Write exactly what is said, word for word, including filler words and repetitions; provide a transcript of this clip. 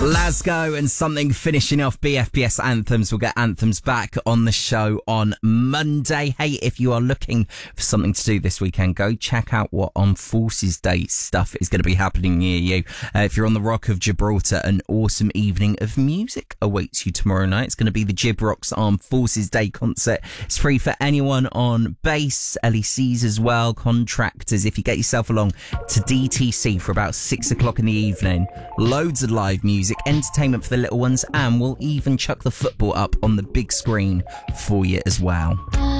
Glasgow and something finishing off B F B S Anthems. We'll get Anthems back on the show on Monday. Hey, if you are looking for something to do this weekend, go check out what On Forces Day stuff is going to be happening near you. Uh, if you're on the Rock of Gibraltar, an awesome evening of music awaits you tomorrow night. It's going to be the Gib Rocks Armed Forces Day concert. It's free for anyone on base, L E Cs as well, contractors. If you get yourself along to D T C for about six o'clock in the evening, loads of live music, entertainment for the little ones, and we'll even chuck the football up on the big screen for you as well.